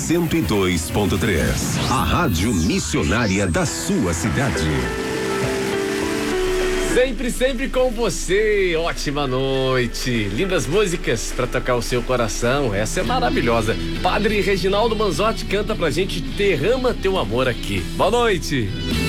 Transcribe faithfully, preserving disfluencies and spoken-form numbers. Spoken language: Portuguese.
cento e dois ponto três. A rádio missionária da sua cidade. Sempre, sempre com você. Ótima noite. Lindas músicas pra tocar o seu coração. Essa é maravilhosa. Padre Reginaldo Manzotti canta pra gente Derrama Teu Amor aqui. Boa noite.